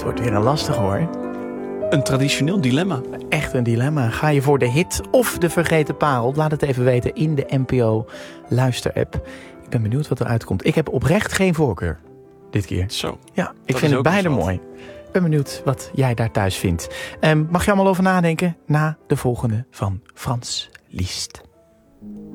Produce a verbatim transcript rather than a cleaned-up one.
Het wordt weer een lastig hoor. Een traditioneel dilemma. Echt een dilemma. Ga je voor de hit of de vergeten parel? Laat het even weten in de N P O luisterapp. Ik ben benieuwd wat eruit komt. Ik heb oprecht geen voorkeur dit keer. Zo. Ja, ik vind het beide mooi. Ik ben benieuwd wat jij daar thuis vindt. Um, mag je allemaal over nadenken na de volgende van Frans Liest.